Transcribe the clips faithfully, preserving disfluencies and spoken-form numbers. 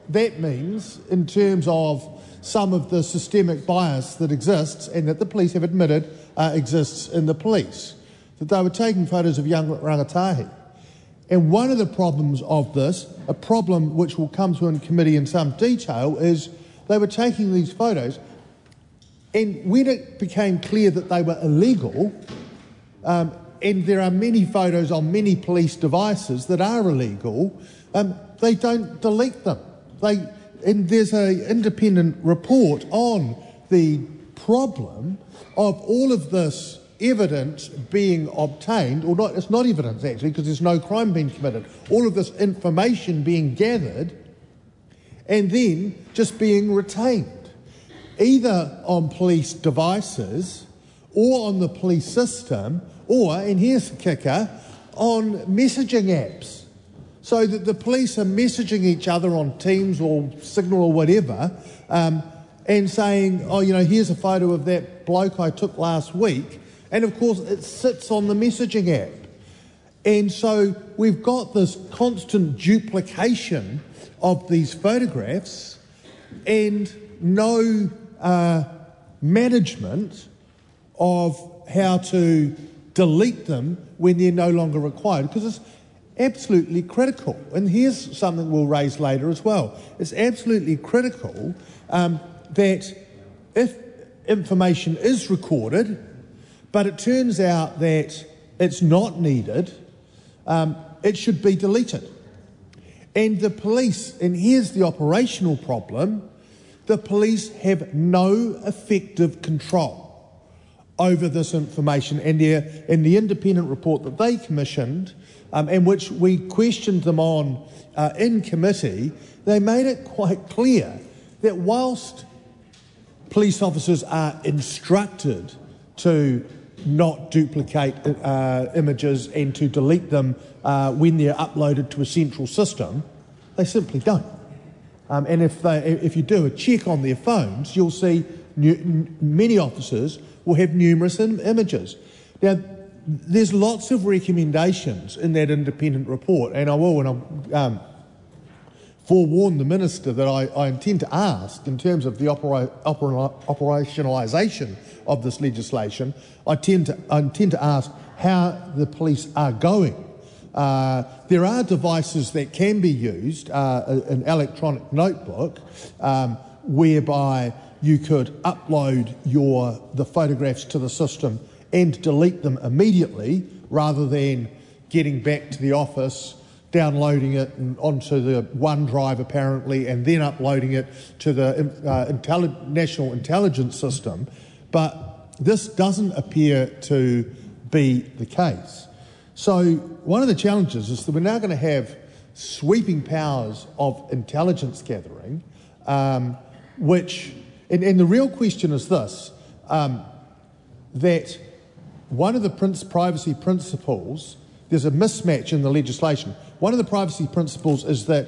that means, in terms of some of the systemic bias that exists and that the police have admitted uh, exists in the police, that they were taking photos of young rangatahi. And one of the problems of this, a problem which will come to in committee in some detail, is they were taking these photos, and when it became clear that they were illegal, um, and there are many photos on many police devices that are illegal, um, they don't delete them. They, and there's an independent report on the problem of all of this evidence being obtained, or not, it's not evidence actually, because there's no crime being committed, all of this information being gathered and then just being retained, either on police devices or on the police system, or, and here's the kicker, on messaging apps, so that the police are messaging each other on Teams or Signal or whatever, um, and saying, oh, you know, here's a photo of that bloke I took last week, and of course it sits on the messaging app. And so we've got this constant duplication of these photographs and no uh, management of how to delete them when they're no longer required, because it's absolutely critical. And here's something we'll raise later as well. It's absolutely critical um, that if information is recorded, but it turns out that it's not needed, um, it should be deleted. And the police, and here's the operational problem, the police have no effective control over this information, and in the independent report that they commissioned, um, and which we questioned them on uh, in committee, they made it quite clear that whilst police officers are instructed to not duplicate uh, images and to delete them uh, when they're uploaded to a central system, they simply don't. Um, and if, they, if you do a check on their phones, you'll see new, many officers will have numerous im images. Now, there's lots of recommendations in that independent report, and I will, and I'll um, forewarn the Minister that I, I intend to ask, in terms of the opera, opera, operationalisation of this legislation, I, tend to, I intend to ask how the police are going. Uh, there are devices that can be used, uh, an electronic notebook, um, whereby you could upload your the photographs to the system and delete them immediately, rather than getting back to the office, downloading it and onto the OneDrive apparently, and then uploading it to the uh, intelli National Intelligence System. But this doesn't appear to be the case. So one of the challenges is that we're now going to have sweeping powers of intelligence gathering, um, which, and, and the real question is this, um, that one of the prince, privacy principles, there's a mismatch in the legislation. One of the privacy principles is that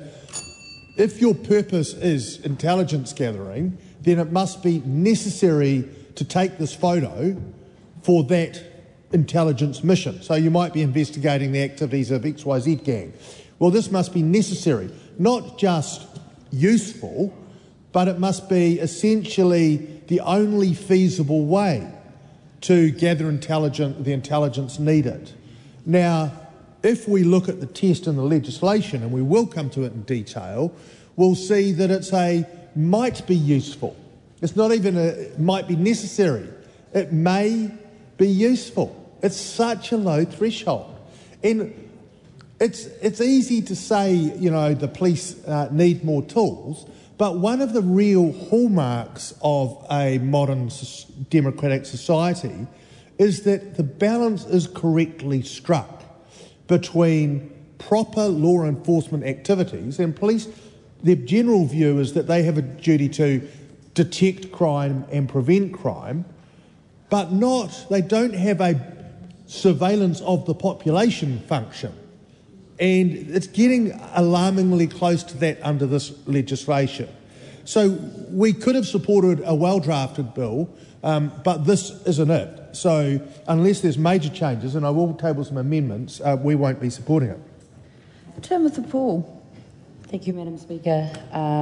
if your purpose is intelligence gathering, then it must be necessary to take this photo for that intelligence mission. So you might be investigating the activities of X Y Z gang. Well, this must be necessary, not just useful, but it must be essentially the only feasible way to gather intelligence, the intelligence needed. Now, if we look at the test in the legislation, and we will come to it in detail, we'll see that it's a might be useful. It's not even a it might be necessary. It may be useful. It's such a low threshold. And it's, it's easy to say, you know, the police uh, need more tools, but one of the real hallmarks of a modern democratic society is that the balance is correctly struck between proper law enforcement activities, and police, their general view is that they have a duty to detect crime and prevent crime, but not, they don't have a surveillance of the population function. And it's getting alarmingly close to that under this legislation. So we could have supported a well-drafted bill, um, but this isn't it. So unless there's major changes, and I will table some amendments, uh, we won't be supporting it. Timothy Paul. Thank you, Madam Speaker. Uh